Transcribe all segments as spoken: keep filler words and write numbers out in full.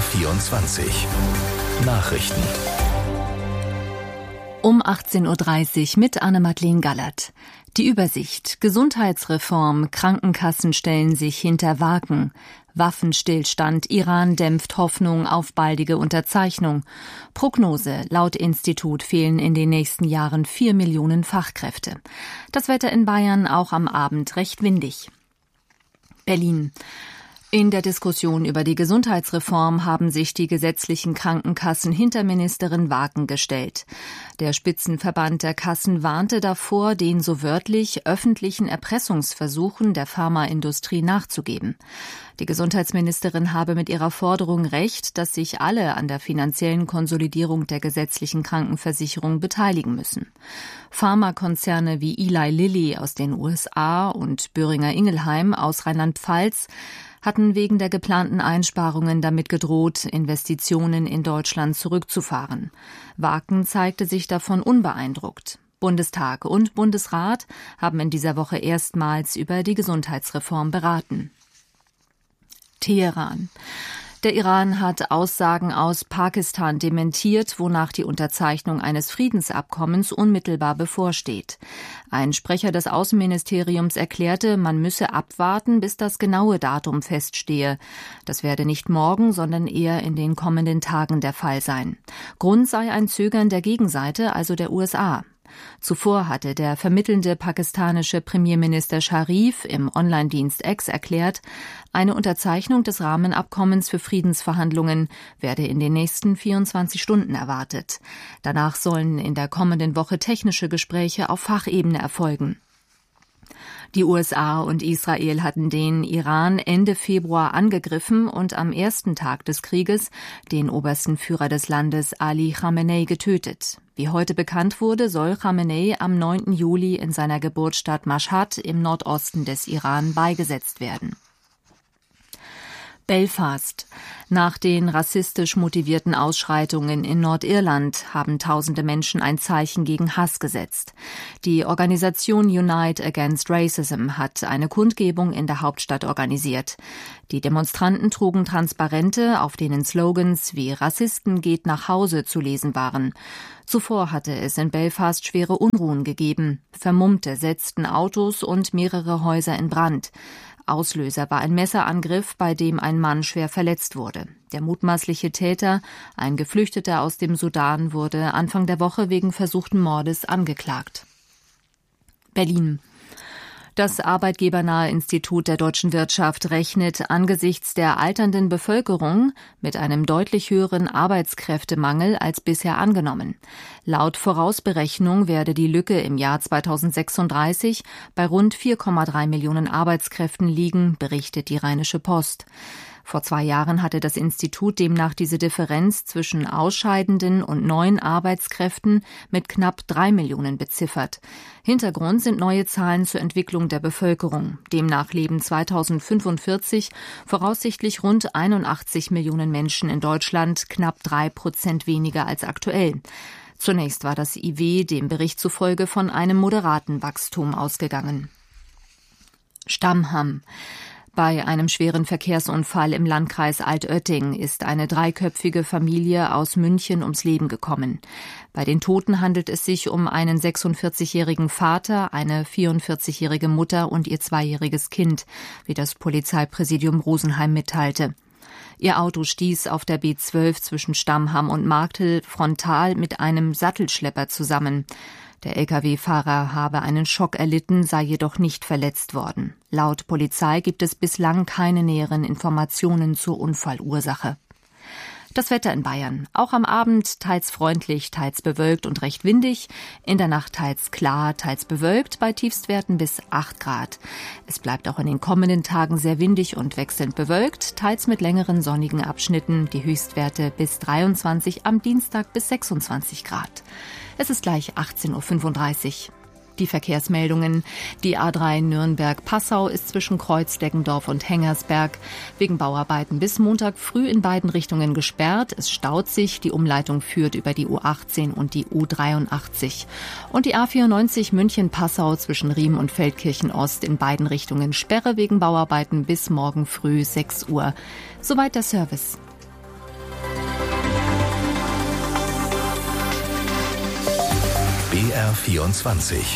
vierundzwanzig Nachrichten. Um achtzehn Uhr dreißig mit Anne-Madeleine Gallert. Die Übersicht. Gesundheitsreform. Krankenkassen stellen sich hinter Wagen. Waffenstillstand. Iran dämpft Hoffnung auf baldige Unterzeichnung. Prognose. Laut Institut fehlen in den nächsten Jahren vier Millionen Fachkräfte. Das Wetter in Bayern auch am Abend recht windig. Berlin. In der Diskussion über die Gesundheitsreform haben sich die gesetzlichen Krankenkassen hinter Ministerin Wagen gestellt. Der Spitzenverband der Kassen warnte davor, den so wörtlich öffentlichen Erpressungsversuchen der Pharmaindustrie nachzugeben. Die Gesundheitsministerin habe mit ihrer Forderung recht, dass sich alle an der finanziellen Konsolidierung der gesetzlichen Krankenversicherung beteiligen müssen. Pharmakonzerne wie Eli Lilly aus den U S A und Boehringer Ingelheim aus Rheinland-Pfalz hatten wegen der geplanten Einsparungen damit gedroht, Investitionen in Deutschland zurückzufahren. Wagen zeigte sich davon unbeeindruckt. Bundestag und Bundesrat haben in dieser Woche erstmals über die Gesundheitsreform beraten. Teheran. Der Iran hat Aussagen aus Pakistan dementiert, wonach die Unterzeichnung eines Friedensabkommens unmittelbar bevorsteht. Ein Sprecher des Außenministeriums erklärte, man müsse abwarten, bis das genaue Datum feststehe. Das werde nicht morgen, sondern eher in den kommenden Tagen der Fall sein. Grund sei ein Zögern der Gegenseite, also der U S A. Zuvor hatte der vermittelnde pakistanische Premierminister Sharif im Online-Dienst X erklärt, eine Unterzeichnung des Rahmenabkommens für Friedensverhandlungen werde in den nächsten vierundzwanzig Stunden erwartet. Danach sollen in der kommenden Woche technische Gespräche auf Fachebene erfolgen. Die U S A und Israel hatten den Iran Ende Februar angegriffen und am ersten Tag des Krieges den obersten Führer des Landes Ali Khamenei getötet. Wie heute bekannt wurde, soll Khamenei am neunten Juli in seiner Geburtsstadt Mashhad im Nordosten des Iran beigesetzt werden. Belfast. Nach den rassistisch motivierten Ausschreitungen in Nordirland haben tausende Menschen ein Zeichen gegen Hass gesetzt. Die Organisation Unite Against Racism hat eine Kundgebung in der Hauptstadt organisiert. Die Demonstranten trugen Transparente, auf denen Slogans wie »Rassisten geht nach Hause« zu lesen waren. Zuvor hatte es in Belfast schwere Unruhen gegeben. Vermummte setzten Autos und mehrere Häuser in Brand. Auslöser war ein Messerangriff, bei dem ein Mann schwer verletzt wurde. Der mutmaßliche Täter, ein Geflüchteter aus dem Sudan, wurde Anfang der Woche wegen versuchten Mordes angeklagt. Berlin. Das Arbeitgebernahe Institut der deutschen Wirtschaft rechnet angesichts der alternden Bevölkerung mit einem deutlich höheren Arbeitskräftemangel als bisher angenommen. Laut Vorausberechnung werde die Lücke im Jahr zweitausendsechsunddreißig bei rund vier Komma drei Millionen Arbeitskräften liegen, berichtet die Rheinische Post. Vor zwei Jahren hatte das Institut demnach diese Differenz zwischen ausscheidenden und neuen Arbeitskräften mit knapp drei Millionen beziffert. Hintergrund sind neue Zahlen zur Entwicklung der Bevölkerung. Demnach leben zweitausendfünfundvierzig voraussichtlich rund einundachtzig Millionen Menschen in Deutschland, knapp drei Prozent weniger als aktuell. Zunächst war das I W dem Bericht zufolge von einem moderaten Wachstum ausgegangen. Stammham. Bei einem schweren Verkehrsunfall im Landkreis Altötting ist eine dreiköpfige Familie aus München ums Leben gekommen. Bei den Toten handelt es sich um einen sechsundvierzigjährigen Vater, eine vierundvierzigjährige Mutter und ihr zweijähriges Kind, wie das Polizeipräsidium Rosenheim mitteilte. Ihr Auto stieß auf der B zwölf zwischen Stammham und Marktl frontal mit einem Sattelschlepper zusammen. Der L K W-Fahrer habe einen Schock erlitten, sei jedoch nicht verletzt worden. Laut Polizei gibt es bislang keine näheren Informationen zur Unfallursache. Das Wetter in Bayern. Auch am Abend teils freundlich, teils bewölkt und recht windig. In der Nacht teils klar, teils bewölkt, bei Tiefstwerten bis acht Grad. Es bleibt auch in den kommenden Tagen sehr windig und wechselnd bewölkt, teils mit längeren sonnigen Abschnitten. Die Höchstwerte bis dreiundzwanzig, am Dienstag bis sechsundzwanzig Grad. Es ist gleich achtzehn Uhr fünfunddreißig. Die Verkehrsmeldungen. Die A drei Nürnberg-Passau ist zwischen Kreuz-Deggendorf und Hengersberg wegen Bauarbeiten bis Montag früh in beiden Richtungen gesperrt. Es staut sich. Die Umleitung führt über die U achtzehn und die U dreiundachtzig. Und die A vierundneunzig München-Passau zwischen Riem und Feldkirchen-Ost in beiden Richtungen Sperre wegen Bauarbeiten bis morgen früh sechs Uhr. Soweit der Service. R vierundzwanzig.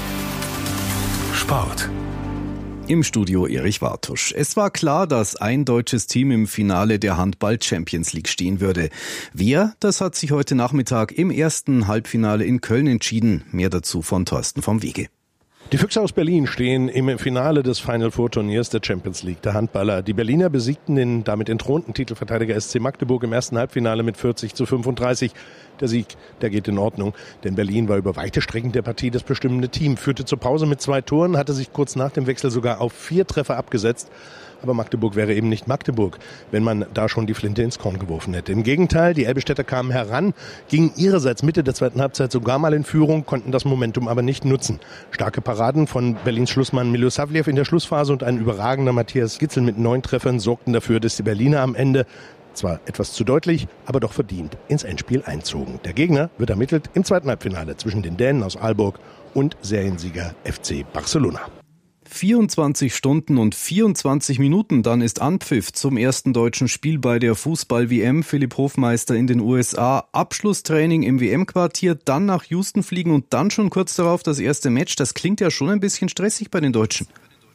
Sport. Im Studio Erich Wartusch. Es war klar, dass ein deutsches Team im Finale der Handball-Champions League stehen würde. Wer? Das hat sich heute Nachmittag im ersten Halbfinale in Köln entschieden. Mehr dazu von Thorsten vom Wege. Die Füchse aus Berlin stehen im Finale des Final Four Turniers der Champions League, der Handballer. Die Berliner besiegten den damit entthronten Titelverteidiger S C Magdeburg im ersten Halbfinale mit vierzig zu fünfunddreißig. Der Sieg, der geht in Ordnung, denn Berlin war über weite Strecken der Partie das bestimmende Team, führte zur Pause mit zwei Toren, hatte sich kurz nach dem Wechsel sogar auf vier Treffer abgesetzt. Aber Magdeburg wäre eben nicht Magdeburg, wenn man da schon die Flinte ins Korn geworfen hätte. Im Gegenteil, die Elbestädter kamen heran, gingen ihrerseits Mitte der zweiten Halbzeit sogar mal in Führung, konnten das Momentum aber nicht nutzen. Starke Paraden von Berlins Schlussmann Milosavljev in der Schlussphase und ein überragender Matthias Gitzel mit neun Treffern sorgten dafür, dass die Berliner am Ende zwar etwas zu deutlich, aber doch verdient ins Endspiel einzogen. Der Gegner wird ermittelt im zweiten Halbfinale zwischen den Dänen aus Aalborg und Seriensieger F C Barcelona. vierundzwanzig Stunden und vierundzwanzig Minuten, dann ist Anpfiff zum ersten deutschen Spiel bei der Fußball-W M. Philipp Hofmeister in den U S A, Abschlusstraining im W M-Quartier, dann nach Houston fliegen und dann schon kurz darauf das erste Match. Das klingt ja schon ein bisschen stressig bei den Deutschen.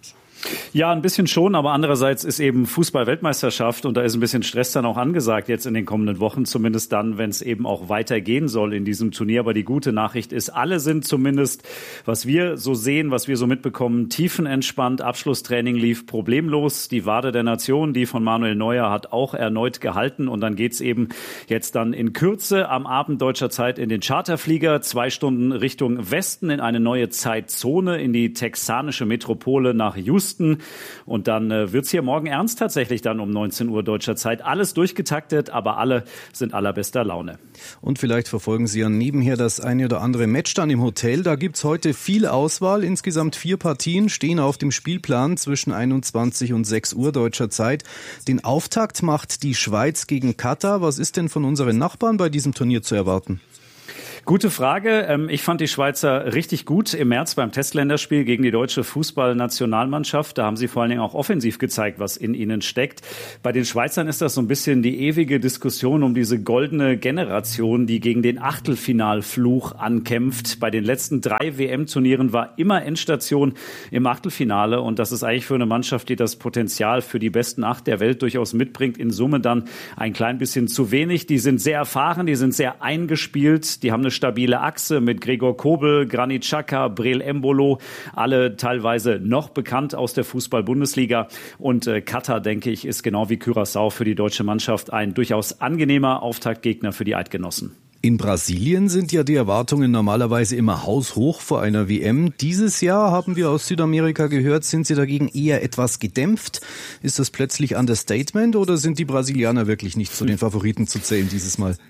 Ja, ein bisschen schon, aber andererseits ist eben Fußball-Weltmeisterschaft und da ist ein bisschen Stress dann auch angesagt jetzt in den kommenden Wochen, zumindest dann, wenn es eben auch weitergehen soll in diesem Turnier. Aber die gute Nachricht ist, alle sind zumindest, was wir so sehen, was wir so mitbekommen, tiefenentspannt. Abschlusstraining lief problemlos. Die Wade der Nation, die von Manuel Neuer, hat auch erneut gehalten und dann geht's eben jetzt dann in Kürze am Abend deutscher Zeit in den Charterflieger, zwei Stunden Richtung Westen in eine neue Zeitzone, in die texanische Metropole nach Houston. Und dann äh, wird's hier morgen ernst tatsächlich dann um neunzehn Uhr deutscher Zeit. Alles durchgetaktet, aber alle sind allerbester Laune. Und vielleicht verfolgen Sie ja nebenher das eine oder andere Match dann im Hotel. Da gibt's heute viel Auswahl. Insgesamt vier Partien stehen auf dem Spielplan zwischen einundzwanzig und sechs Uhr deutscher Zeit. Den Auftakt macht die Schweiz gegen Katar. Was ist denn von unseren Nachbarn bei diesem Turnier zu erwarten? Gute Frage. Ich fand die Schweizer richtig gut im März beim Testländerspiel gegen die deutsche Fußballnationalmannschaft. Da haben sie vor allen Dingen auch offensiv gezeigt, was in ihnen steckt. Bei den Schweizern ist das so ein bisschen die ewige Diskussion um diese goldene Generation, die gegen den Achtelfinalfluch ankämpft. Bei den letzten drei W M-Turnieren war immer Endstation im Achtelfinale. Und das ist eigentlich für eine Mannschaft, die das Potenzial für die besten acht der Welt durchaus mitbringt, in Summe dann ein klein bisschen zu wenig. Die sind sehr erfahren, die sind sehr eingespielt, die haben eine stabile Achse mit Gregor Kobel, Granit Xhaka, Breel Embolo, alle teilweise noch bekannt aus der Fußball-Bundesliga. Und äh, Katar, denke ich, ist genau wie Curaçao für die deutsche Mannschaft ein durchaus angenehmer Auftaktgegner für die Eidgenossen. In Brasilien sind ja die Erwartungen normalerweise immer haushoch vor einer W M. Dieses Jahr, haben wir aus Südamerika gehört, sind sie dagegen eher etwas gedämpft. Ist das plötzlich Understatement oder sind die Brasilianer wirklich nicht zu den Favoriten zu zählen dieses Mal?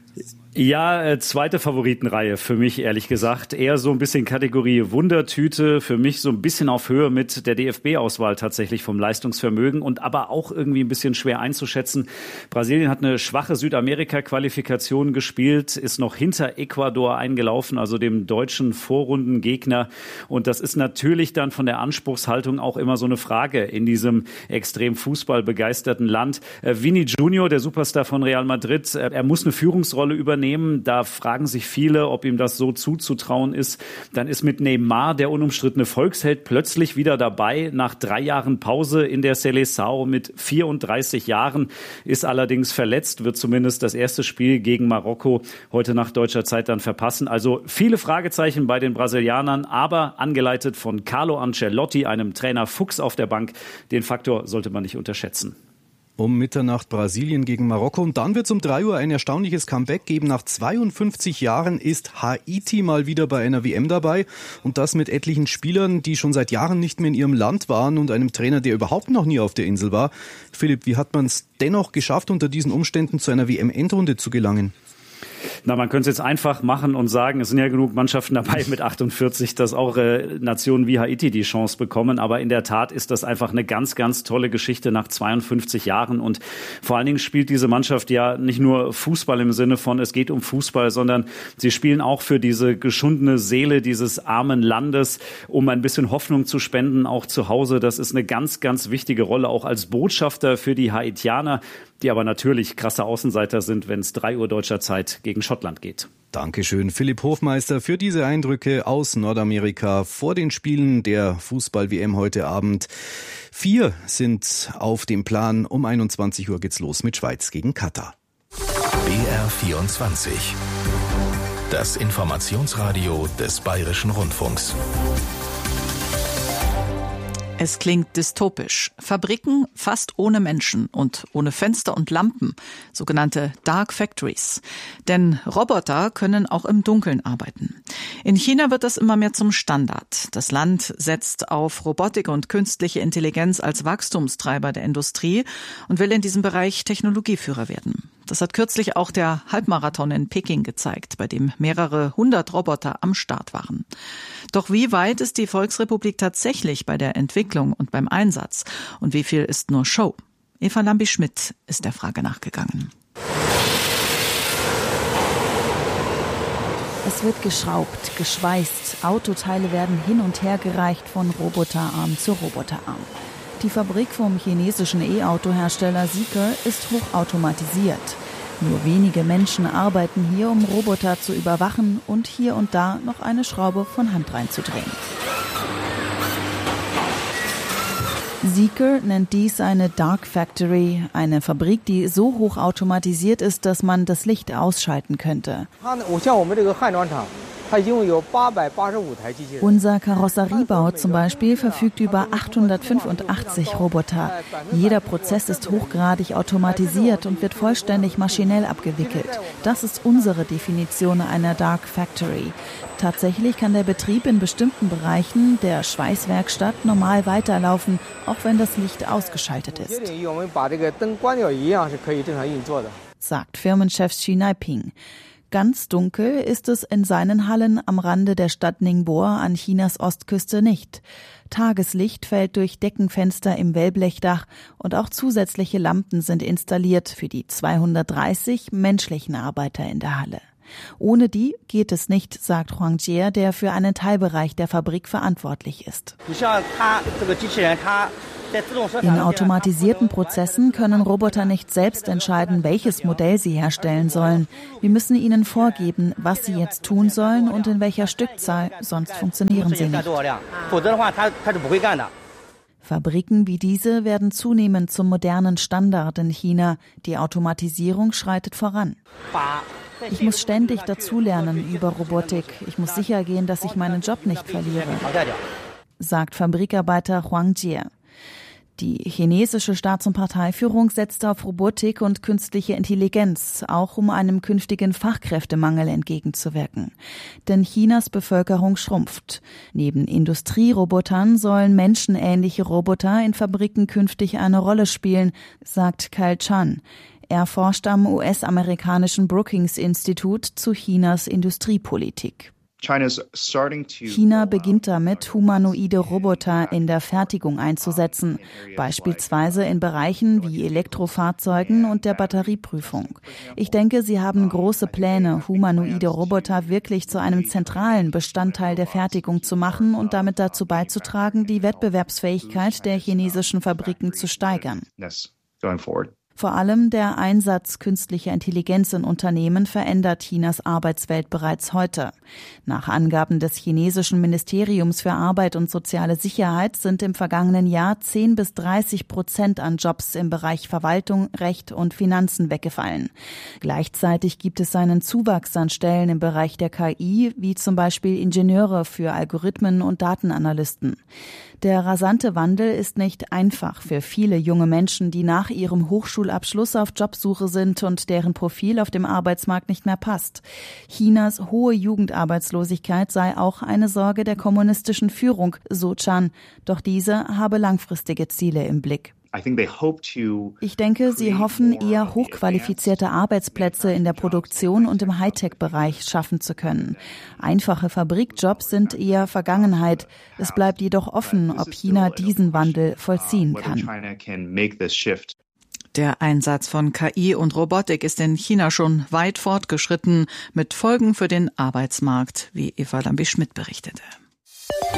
Ja, äh, zweite Favoritenreihe für mich, ehrlich gesagt. Eher so ein bisschen Kategorie Wundertüte. Für mich so ein bisschen auf Höhe mit der D F B-Auswahl tatsächlich vom Leistungsvermögen und aber auch irgendwie ein bisschen schwer einzuschätzen. Brasilien hat eine schwache Südamerika-Qualifikation gespielt, ist noch hinter Ecuador eingelaufen, also dem deutschen Vorrundengegner. Und das ist natürlich dann von der Anspruchshaltung auch immer so eine Frage in diesem extrem fußballbegeisterten Land. Äh, Vini Junior, der Superstar von Real Madrid, äh, er muss eine Führungsrolle übernehmen. Da fragen sich viele, ob ihm das so zuzutrauen ist. Dann ist mit Neymar, der unumstrittene Volksheld, plötzlich wieder dabei. Nach drei Jahren Pause in der Seleção mit vierunddreißig Jahren, ist allerdings verletzt, wird zumindest das erste Spiel gegen Marokko heute nach deutscher Zeit dann verpassen. Also viele Fragezeichen bei den Brasilianern, aber angeleitet von Carlo Ancelotti, einem Trainer Fuchs auf der Bank. Den Faktor sollte man nicht unterschätzen. Um Mitternacht Brasilien gegen Marokko und dann wird es um drei Uhr ein erstaunliches Comeback geben. Nach zweiundfünfzig Jahren ist Haiti mal wieder bei einer W M dabei und das mit etlichen Spielern, die schon seit Jahren nicht mehr in ihrem Land waren und einem Trainer, der überhaupt noch nie auf der Insel war. Philipp, wie hat man es dennoch geschafft, unter diesen Umständen zu einer W M-Endrunde zu gelangen? Na, man könnte es jetzt einfach machen und sagen, es sind ja genug Mannschaften dabei mit achtundvierzig, dass auch äh, Nationen wie Haiti die Chance bekommen. Aber in der Tat ist das einfach eine ganz, ganz tolle Geschichte nach zweiundfünfzig Jahren. Und vor allen Dingen spielt diese Mannschaft ja nicht nur Fußball im Sinne von, es geht um Fußball, sondern sie spielen auch für diese geschundene Seele dieses armen Landes, um ein bisschen Hoffnung zu spenden, auch zu Hause. Das ist eine ganz, ganz wichtige Rolle, auch als Botschafter für die Haitianer. die aber natürlich krasse Außenseiter sind, wenn es drei Uhr deutscher Zeit gegen Schottland geht. Dankeschön, Philipp Hofmeister, für diese Eindrücke aus Nordamerika vor den Spielen der Fußball-W M heute Abend. Vier sind auf dem Plan. Um einundzwanzig Uhr geht's los mit Schweiz gegen Katar. B R vierundzwanzig. Das Informationsradio des Bayerischen Rundfunks. Es klingt dystopisch. Fabriken fast ohne Menschen und ohne Fenster und Lampen, sogenannte Dark Factories. Denn Roboter können auch im Dunkeln arbeiten. In China wird das immer mehr zum Standard. Das Land setzt auf Robotik und künstliche Intelligenz als Wachstumstreiber der Industrie und will in diesem Bereich Technologieführer werden. Das hat kürzlich auch der Halbmarathon in Peking gezeigt, bei dem mehrere hundert Roboter am Start waren. Doch wie weit ist die Volksrepublik tatsächlich bei der Entwicklung und beim Einsatz? Und wie viel ist nur Show? Eva Lambi-Schmidt ist der Frage nachgegangen. Es wird geschraubt, geschweißt, Autoteile werden hin und her gereicht von Roboterarm zu Roboterarm. Die Fabrik vom chinesischen E-Auto-Hersteller Zeekr ist hochautomatisiert. Nur wenige Menschen arbeiten hier, um Roboter zu überwachen und hier und da noch eine Schraube von Hand reinzudrehen. Zeekr nennt dies eine Dark Factory, eine Fabrik, die so hoch automatisiert ist, dass man das Licht ausschalten könnte. Unser Karosseriebau zum Beispiel verfügt über achthundertfünfundachtzig Roboter. Jeder Prozess ist hochgradig automatisiert und wird vollständig maschinell abgewickelt. Das ist unsere Definition einer Dark Factory. Tatsächlich kann der Betrieb in bestimmten Bereichen der Schweißwerkstatt normal weiterlaufen, auch wenn das Licht ausgeschaltet ist, sagt Firmenchef Xu Neiping. Ganz dunkel ist es in seinen Hallen am Rande der Stadt Ningbo an Chinas Ostküste nicht. Tageslicht fällt durch Deckenfenster im Wellblechdach und auch zusätzliche Lampen sind installiert für die zweihundertdreißig menschlichen Arbeiter in der Halle. Ohne die geht es nicht, sagt Huang Jie, der für einen Teilbereich der Fabrik verantwortlich ist. In automatisierten Prozessen können Roboter nicht selbst entscheiden, welches Modell sie herstellen sollen. Wir müssen ihnen vorgeben, was sie jetzt tun sollen und in welcher Stückzahl, sonst funktionieren sie nicht. Fabriken wie diese werden zunehmend zum modernen Standard in China. Die Automatisierung schreitet voran. Ich muss ständig dazulernen über Robotik. Ich muss sicher gehen, dass ich meinen Job nicht verliere, sagt Fabrikarbeiter Huang Jie. Die chinesische Staats- und Parteiführung setzt auf Robotik und künstliche Intelligenz, auch um einem künftigen Fachkräftemangel entgegenzuwirken. Denn Chinas Bevölkerung schrumpft. Neben Industrierobotern sollen menschenähnliche Roboter in Fabriken künftig eine Rolle spielen, sagt Kyle Chan. Er forscht am U S-amerikanischen Brookings-Institut zu Chinas Industriepolitik. China beginnt damit, humanoide Roboter in der Fertigung einzusetzen, beispielsweise in Bereichen wie Elektrofahrzeugen und der Batterieprüfung. Ich denke, sie haben große Pläne, humanoide Roboter wirklich zu einem zentralen Bestandteil der Fertigung zu machen und damit dazu beizutragen, die Wettbewerbsfähigkeit der chinesischen Fabriken zu steigern. Vor allem der Einsatz künstlicher Intelligenz in Unternehmen verändert Chinas Arbeitswelt bereits heute. Nach Angaben des chinesischen Ministeriums für Arbeit und soziale Sicherheit sind im vergangenen Jahr zehn bis dreißig Prozent an Jobs im Bereich Verwaltung, Recht und Finanzen weggefallen. Gleichzeitig gibt es einen Zuwachs an Stellen im Bereich der K I, wie zum Beispiel Ingenieure für Algorithmen und Datenanalysten. Der rasante Wandel ist nicht einfach für viele junge Menschen, die nach ihrem Hochschulabschluss auf Jobsuche sind und deren Profil auf dem Arbeitsmarkt nicht mehr passt. Chinas hohe Jugendarbeitslosigkeit sei auch eine Sorge der kommunistischen Führung, so Chan. Doch diese habe langfristige Ziele im Blick. Ich denke, sie hoffen, eher hochqualifizierte Arbeitsplätze in der Produktion und im Hightech-Bereich schaffen zu können. Einfache Fabrikjobs sind eher Vergangenheit. Es bleibt jedoch offen, ob China diesen Wandel vollziehen kann. Der Einsatz von K I und Robotik ist in China schon weit fortgeschritten, mit Folgen für den Arbeitsmarkt, wie Eva Lambi-Schmidt berichtete.